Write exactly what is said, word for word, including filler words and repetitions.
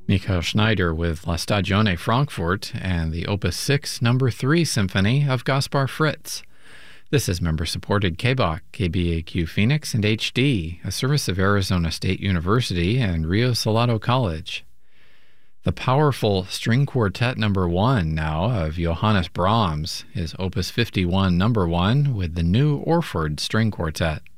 Michael Schneider with La Stagione Frankfurt and the Opus six Number three Symphony of Gaspar Fritz. This is member-supported K B O C, K B A Q Phoenix, and H D, a service of Arizona State University and Rio Salado College. The powerful String Quartet Number one now of Johannes Brahms is Opus fifty-one Number one with the new Orford String Quartet.